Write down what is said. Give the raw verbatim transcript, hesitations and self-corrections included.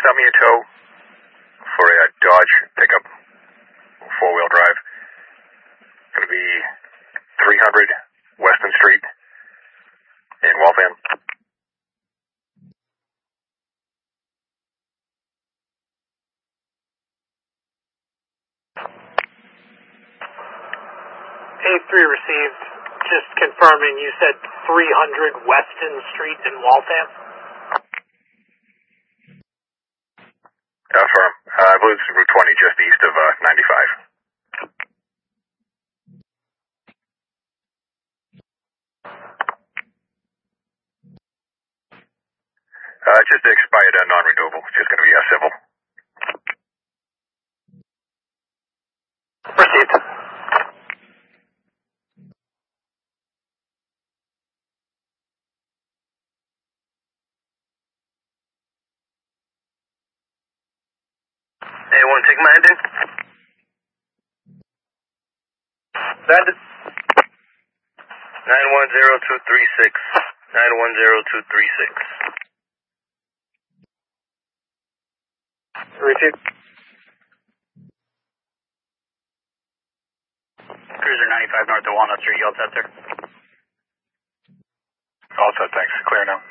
stop me a tow for a uh, Dodge pickup, four-wheel drive. Going to be three hundred Weston Street in Waltham. A three received. Just confirming, you said three hundred Weston Street in Waltham? Affirm. Uh, I believe it's Route twenty, just east of uh, ninety-five. Uh, just expired, uh, non-renewable. It's just going to be a uh, civil. Received. Hey, one, take my ending. Bandit. nine one zero two three six. nine one zero two three six. Received. Cruiser ninety-five north of Walnut Street, you all set there? All set, thanks. Clear now.